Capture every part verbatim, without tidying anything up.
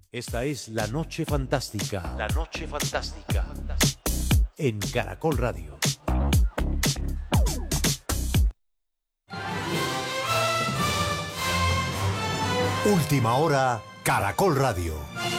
Esta es La Noche Fantástica. La Noche Fantástica. En Caracol Radio. Última hora, Caracol Radio.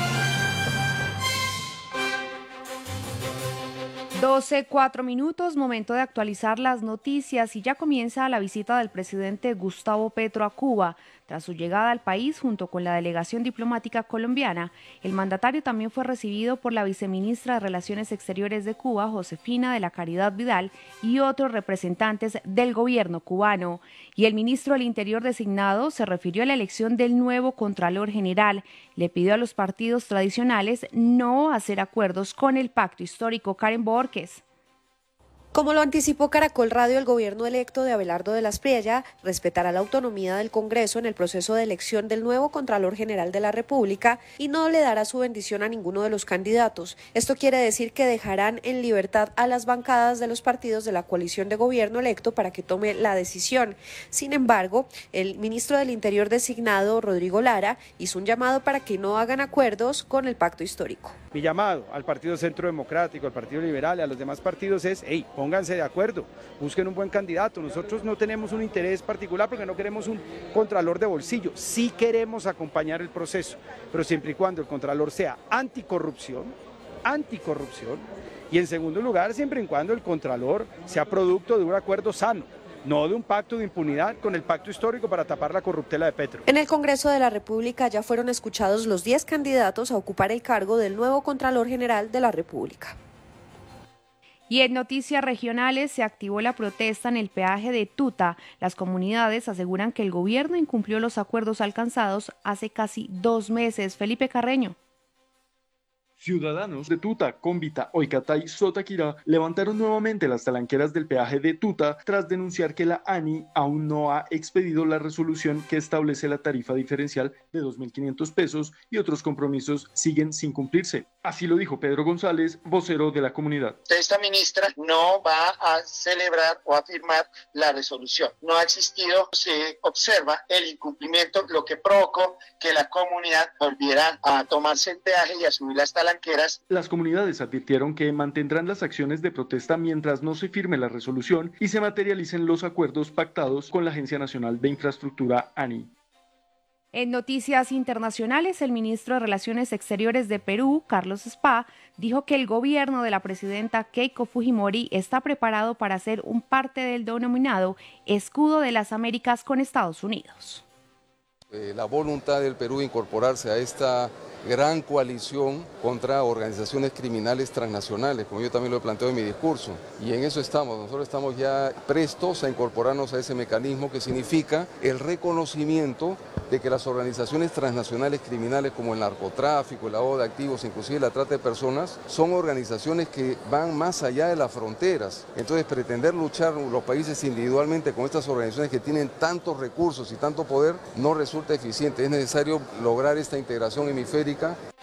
doce, cuatro minutos, momento de actualizar las noticias y ya comienza la visita del presidente Gustavo Petro a Cuba. Tras su llegada al país junto con la delegación diplomática colombiana, el mandatario también fue recibido por la viceministra de Relaciones Exteriores de Cuba, Josefina de la Caridad Vidal, y otros representantes del gobierno cubano. Y el ministro del Interior designado se refirió a la elección del nuevo Contralor General. Le pidió a los partidos tradicionales no hacer acuerdos con el pacto histórico. Karen Borges. Como lo anticipó Caracol Radio, el gobierno electo de Abelardo de la Espriella respetará la autonomía del Congreso en el proceso de elección del nuevo Contralor General de la República y no le dará su bendición a ninguno de los candidatos. Esto quiere decir que dejarán en libertad a las bancadas de los partidos de la coalición de gobierno electo para que tome la decisión. Sin embargo, el ministro del Interior designado, Rodrigo Lara, hizo un llamado para que no hagan acuerdos con el pacto histórico. Mi llamado al Partido Centro Democrático, al Partido Liberal y a los demás partidos es, hey, pónganse de acuerdo, busquen un buen candidato. Nosotros no tenemos un interés particular porque no queremos un contralor de bolsillo, sí queremos acompañar el proceso, pero siempre y cuando el contralor sea anticorrupción, anticorrupción, y en segundo lugar, siempre y cuando el contralor sea producto de un acuerdo sano, no de un pacto de impunidad con el pacto histórico para tapar la corruptela de Petro. En el Congreso de la República ya fueron escuchados los diez candidatos a ocupar el cargo del nuevo Contralor General de la República. Y en noticias regionales se activó la protesta en el peaje de Tuta. Las comunidades aseguran que el gobierno incumplió los acuerdos alcanzados hace casi dos meses. Felipe Carreño. Ciudadanos de Tuta, Cómbita, Oicatay, Sotaquirá levantaron nuevamente las talanqueras del peaje de Tuta tras denunciar que la ANI aún no ha expedido la resolución que establece la tarifa diferencial de dos mil quinientos pesos y otros compromisos siguen sin cumplirse. Así lo dijo Pedro González, vocero de la comunidad. Esta ministra no va a celebrar o a firmar la resolución. No ha existido, se observa el incumplimiento, lo que provocó que la comunidad volviera a tomarse el peaje y a subir las talanqueras. Las comunidades advirtieron que mantendrán las acciones de protesta mientras no se firme la resolución y se materialicen los acuerdos pactados con la Agencia Nacional de Infraestructura ANI. En noticias internacionales, el ministro de Relaciones Exteriores de Perú, Carlos Spa, dijo que el gobierno de la presidenta Keiko Fujimori está preparado para ser un parte del denominado Escudo de las Américas con Estados Unidos. Eh, la voluntad del Perú de incorporarse a esta gran coalición contra organizaciones criminales transnacionales, como yo también lo he planteado en mi discurso. Y en eso estamos, nosotros estamos ya prestos a incorporarnos a ese mecanismo que significa el reconocimiento de que las organizaciones transnacionales criminales como el narcotráfico, el lavado de activos, inclusive la trata de personas, son organizaciones que van más allá de las fronteras. Entonces pretender luchar los países individualmente con estas organizaciones que tienen tantos recursos y tanto poder no resulta eficiente. Es necesario lograr esta integración hemisférica.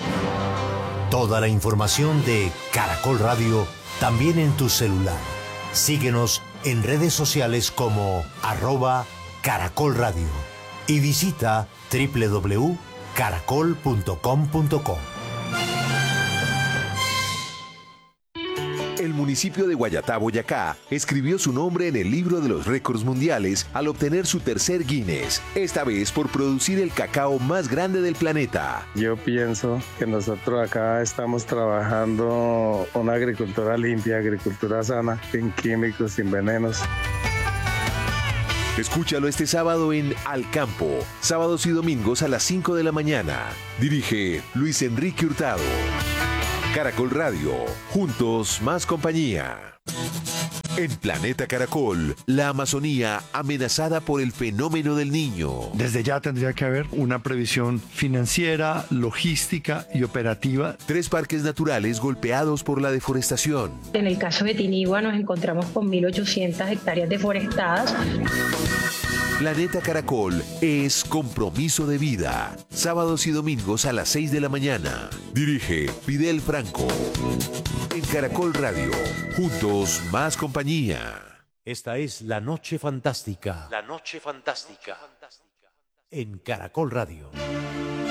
Toda la información de Caracol Radio también en tu celular. Síguenos en redes sociales como arroba Caracol Radio y visita doble u doble u doble u punto caracol punto com punto co. El municipio de Guayatá, Boyacá, escribió su nombre en el libro de los récords mundiales al obtener su tercer Guinness, esta vez por producir el cacao más grande del planeta. Yo pienso que nosotros acá estamos trabajando una agricultura limpia, agricultura sana, sin químicos, sin venenos. Escúchalo este sábado en Al Campo, sábados y domingos a las cinco de la mañana. Dirige Luis Enrique Hurtado. Caracol Radio, juntos más compañía. En Planeta Caracol, la Amazonía amenazada por el fenómeno del Niño. Desde ya tendría que haber una previsión financiera, logística y operativa. Tres parques naturales golpeados por la deforestación. En el caso de Tinigua nos encontramos con mil ochocientas hectáreas deforestadas. Planeta Caracol es compromiso de vida. Sábados y domingos a las seis de la mañana. Dirige Fidel Franco. En Caracol Radio, juntos más compañía. Esta es La Noche Fantástica. La Noche Fantástica. En Caracol Radio.